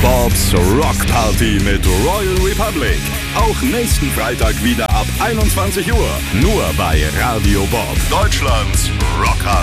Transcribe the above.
Bobs Rock Party mit Royal Republic. Auch nächsten Freitag wieder ab 21 Uhr. Nur bei Radio Bob, Deutschlands Rocker.